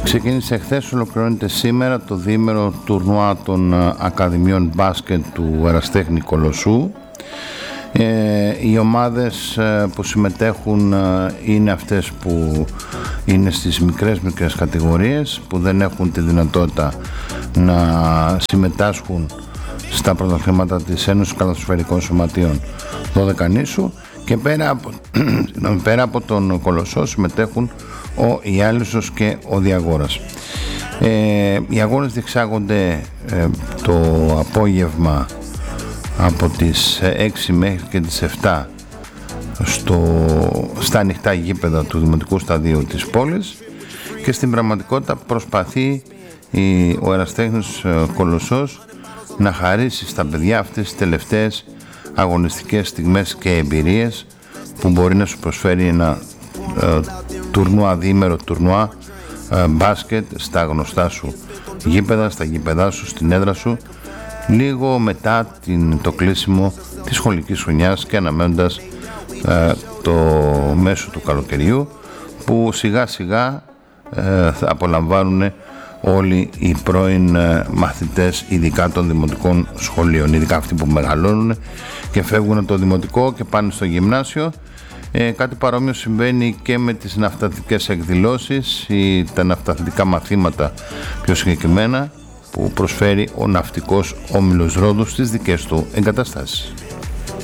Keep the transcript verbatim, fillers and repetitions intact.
Ξεκίνησε χθες, ολοκληρώνεται σήμερα το διήμερο τουρνουά των Ακαδημιών Μπάσκετ του Εραστέχνη Κολοσσού. Ε, οι ομάδες που συμμετέχουν είναι αυτές που είναι στις μικρές μικρές κατηγορίες, που δεν έχουν τη δυνατότητα να συμμετάσχουν στα πρωταθλήματα της Ένωσης Καλαθοσφαιρικών Σωματείων δώδεκα νήσου, και πέρα από, πέρα από τον Κολοσσό συμμετέχουν ο Ιάλισσος και ο Διαγόρας. Ε, οι αγώνες διεξάγονται ε, το απόγευμα από τις έξι μέχρι και τις επτά στο, στα ανοιχτά γήπεδα του Δημοτικού Σταδίου της πόλης, και στην πραγματικότητα προσπαθεί η, ο Εραστέχνης Κολοσσός να χαρίσει στα παιδιά αυτές τις τελευταίες αγωνιστικές στιγμές και εμπειρίες που μπορεί να σου προσφέρει ένα ε, τουρνουά, διήμερο τουρνουά ε, μπάσκετ στα γνωστά σου γήπεδα, στα γήπεδά σου, στην έδρα σου, λίγο μετά την, το κλείσιμο της σχολικής χρονιάς και αναμένοντας ε, το μέσο του καλοκαιριού, που σιγά σιγά ε, θα απολαμβάνουν όλοι οι πρώην ε, μαθητές, ειδικά των δημοτικών σχολείων, ειδικά αυτοί που μεγαλώνουν και φεύγουν από το δημοτικό και πάνε στο γυμνάσιο. Ε, κάτι παρόμοιο συμβαίνει και με τις ναυταθλητικές εκδηλώσεις ή τα ναυταθλητικά μαθήματα πιο συγκεκριμένα, που προσφέρει ο Ναυτικός Όμιλος Ρόδου στις δικές του εγκαταστάσεις.